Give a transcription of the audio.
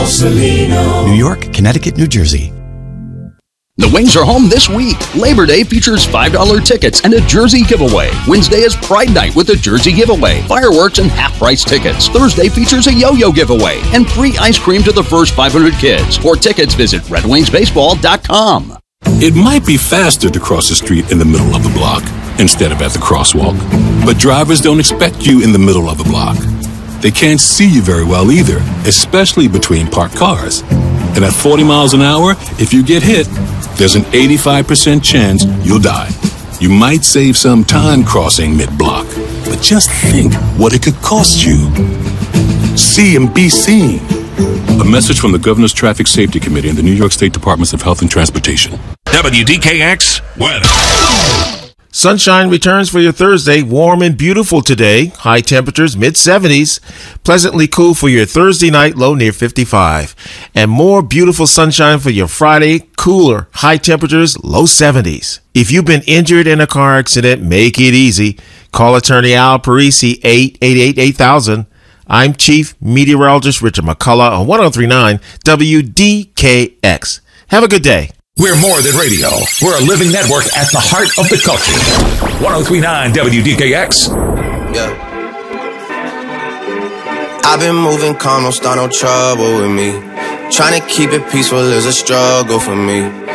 Borsalino. New York, Connecticut, New Jersey. The Wings are home this week. Labor Day features $5 tickets and a jersey giveaway. Wednesday is Pride Night with a jersey giveaway, fireworks, and half-price tickets. Thursday features a yo-yo giveaway and free ice cream to the first 500 kids. For tickets, visit RedWingsBaseball.com. It might be faster to cross the street in the middle of the block instead of at the crosswalk, but drivers don't expect you in the middle of the block. They can't see you very well either, especially between parked cars. And at 40 miles an hour, if you get hit, there's an 85% chance you'll die. You might save some time crossing mid-block, but just think what it could cost you. See and be seen. A message from the Governor's Traffic Safety Committee and the New York State Departments of Health and Transportation. WDKX weather. Sunshine returns for your Thursday. Warm and beautiful today. High temperatures, mid-70s. Pleasantly cool for your Thursday night, low near 55. And more beautiful sunshine for your Friday. Cooler, high temperatures, low 70s. If you've been injured in a car accident, make it easy. Call attorney Al Parisi, 888-8000. I'm Chief Meteorologist Richard McCullough on 1039 WDKX. Have a good day. We're more than radio. We're a living network at the heart of the culture. 1039 WDKX. Yeah. I've been moving calm, don't start no trouble with me. Trying to keep it peaceful is a struggle for me.